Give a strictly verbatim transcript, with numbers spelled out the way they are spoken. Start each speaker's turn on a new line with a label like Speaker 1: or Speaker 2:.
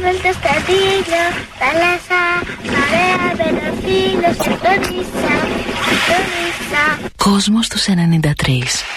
Speaker 1: βόλτα στα δίλια, θάλασσα, παρέα με το φίλο, συντονίσα, συντονίσα.
Speaker 2: Κόσμος τους ενενήντα τρία.